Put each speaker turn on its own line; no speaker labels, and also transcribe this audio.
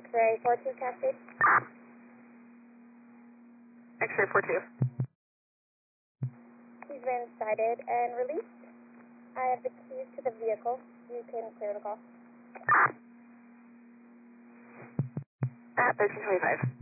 X-ray 42 Cascade.
X-ray 42.
He's been cited and released. I have the keys to the vehicle. You can clear the call.
At 1325.